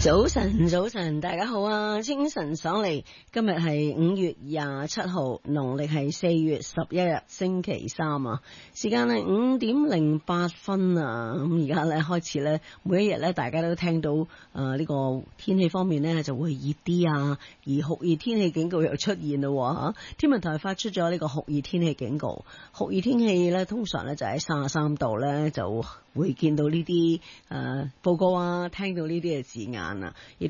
早晨，早晨，大家好啊！清晨爽利，今日係5月27號，農曆係4月11日，星期三啊！時間係5點08分啊！咁而家咧開始咧，每一日咧，大家都聽到呢個天氣方面咧就會熱啲啊，而酷熱天氣警告又出現咯吓！天文台發出咗呢個酷熱天氣警告，酷熱天氣咧通常咧就喺33度咧就會見到呢啲報告啊，聽到呢啲嘅字眼啊，亦